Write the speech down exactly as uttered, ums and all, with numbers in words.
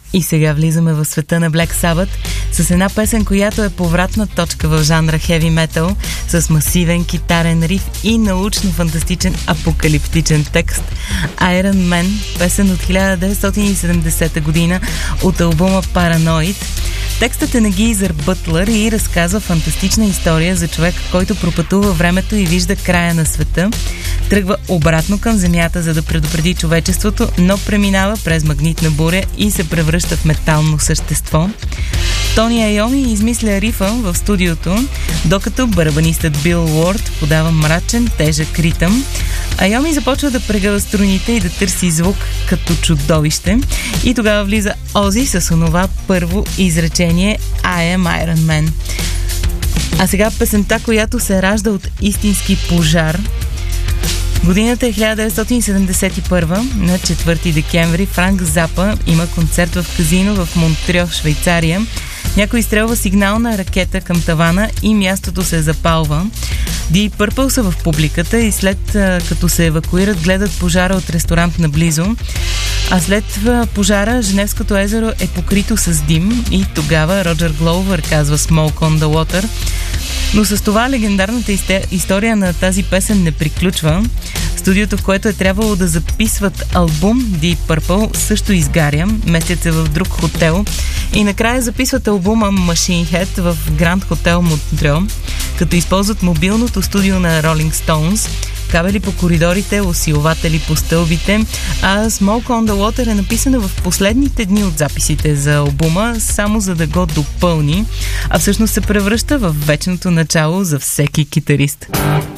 И сега влизаме в света на Black Sabbath с една песен, която е повратна точка в жанра heavy metal, с масивен китарен риф и научно-фантастичен апокалиптичен текст. Iron Man, песен от хиляда деветстотин и седемдесета година от албума Paranoid. Текстът е на Гизър Бътлър и разказва фантастична история за човек, който пропътува времето и вижда края на света. Тръгва обратно към Земята, за да предупреди човечеството, но преминава през магнитна буря и се превръща в метално същество. Тони Айоми измисля рифа в студиото, докато барабанистът Бил Уорд подава мрачен, тежък ритъм. Айоми започва да прегъва струните и да търси звук като чудовище. И тогава влиза Ози с онова първо изречение I am Iron Man. А сега песента, която се ражда от истински пожар. Годината е хиляда деветстотин седемдесет и първа. На четвърти декември Франк Запа има концерт в казино в Монтреал, Швейцария. Някой изстрелва сигнална ракета към тавана и мястото се запалва. Deep Purple са в публиката и след като се евакуират, гледат пожара от ресторант наблизо. А след пожара Женевското езеро е покрито с дим и тогава Роджер Глоувър казва Smoke on the Water. Но с това легендарната история на тази песен не приключва. Студиото, в което е трябвало да записват албум Deep Purple, също изгаря. Местят се в друг хотел и накрая записват албума Machine Head в Гранд Хотел Монтреал, като използват мобилното студио на Rolling Stones, кабели по коридорите, усилватели по стълбите, а Smoke on the Water е написано в последните дни от записите за албума, само за да го допълни, а всъщност се превръща в вечното начало за всеки китарист.